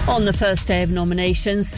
On the first day of nominations,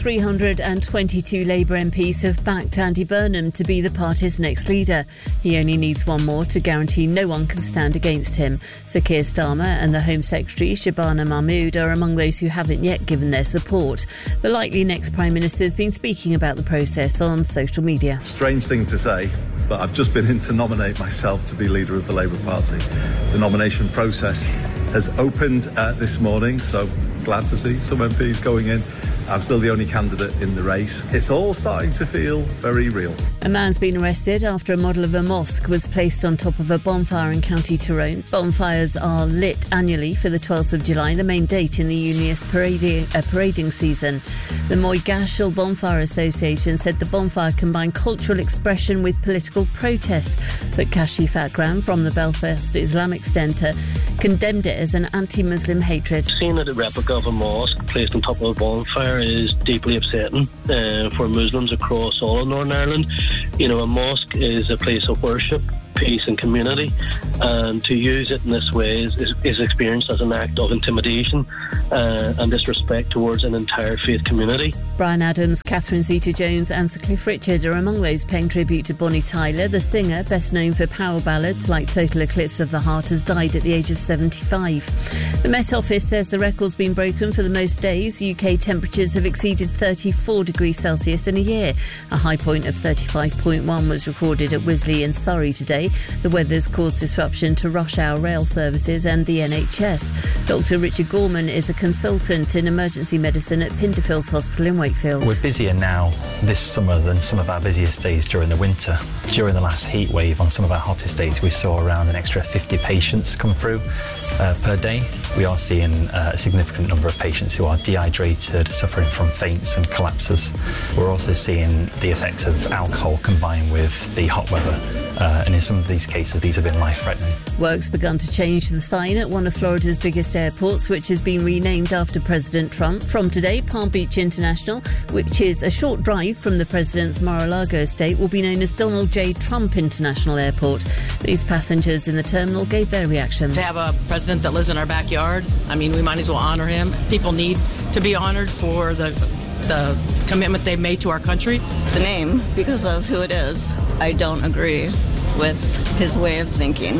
322 Labour MPs have backed Andy Burnham to be the party's next leader. He only needs one more to guarantee no one can stand against him. Sir Keir Starmer and the Home Secretary Shabana Mahmood are among those who haven't yet given their support. The likely next Prime Minister has been speaking about the process on social media. Strange thing to say, but I've just been in to nominate myself to be leader of the Labour Party. The nomination process has opened this morning, so glad to see some MPs going in. I'm still the only candidate in the race. It's all starting to feel very real. A man's been arrested after a model of a mosque was placed on top of a bonfire in County Tyrone. Bonfires are lit annually for the 12th of July, the main date in the Unius parading season. The Moygashel Bonfire Association said the bonfire combined cultural expression with political protest. But Kashif Akram from the Belfast Islamic Centre condemned it as an anti-Muslim hatred. Seeing a replica of a mosque placed on top of a bonfire is deeply upsetting for Muslims across all of Northern Ireland. You know, a mosque is a place of worship, peace and community, and to use it in this way is experienced as an act of intimidation and disrespect towards an entire faith community. Bryan Adams, Catherine Zeta-Jones and Sir Cliff Richard are among those paying tribute to Bonnie Tyler. The singer, best known for power ballads like Total Eclipse of the Heart, has died at the age of 75. The Met Office says the record's been broken for the most days. UK temperatures have exceeded 34 degrees Celsius in a year. A high point of 35.1 was recorded at Wisley in Surrey today. The weather's caused disruption to rush hour rail services and the NHS. Dr Richard Gorman is a consultant in emergency medicine at Pinderfields Hospital in Wakefield. We're busier now this summer than some of our busiest days during the winter. During the last heat wave, on some of our hottest days, we saw around an extra 50 patients come through per day. We are seeing a significant number of patients who are dehydrated, suffering from faints and collapses. We're also seeing the effects of alcohol combined with the hot weather, and in some of these cases, these have been life-threatening. Work's begun to change the sign at one of Florida's biggest airports, which has been renamed after President Trump. From today, Palm Beach International, which is a short drive from the president's Mar-a-Lago estate, will be known as Donald J. Trump International Airport. These passengers in the terminal gave their reaction. To have a president that lives in our backyard, I mean, we might as well honour him. People need to be honoured for the commitment they've made to our country. The name, because of who it is, I don't agree with his way of thinking.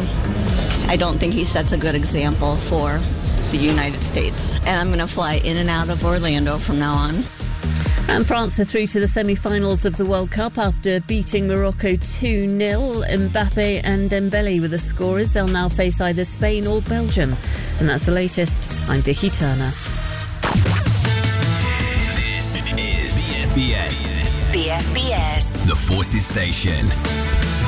I don't think he sets a good example for the United States. And I'm going to fly in and out of Orlando from now on. And France are through to the semi-finals of the World Cup after beating Morocco 2-0. Mbappe and Dembele were the scorers. They'll now face either Spain or Belgium. And that's the latest. I'm Vicky Turner. This is BFBS. The Forces Station.